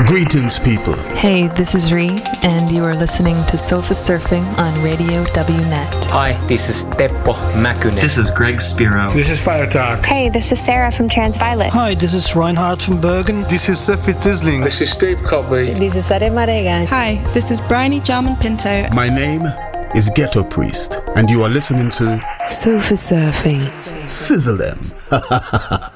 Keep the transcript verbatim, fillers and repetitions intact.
Greetings, people. Hey, this is Ree, and you are listening to Sofa Surfing on Radio W Net. Hi, this is Teppo Mäkynen. This is Greg Spiro. This is Fire Talk. Hey, this is Sarah from Transviolet. Hi, this is Reinhard from Bergen. This is Sophie Tisling. This is Steve Cobby. This is Arema Regan. Hi, this is Bryony Jarman Pinto. My name is Ghetto Priest, and you are listening to Sofa Surfing. Sizzle them.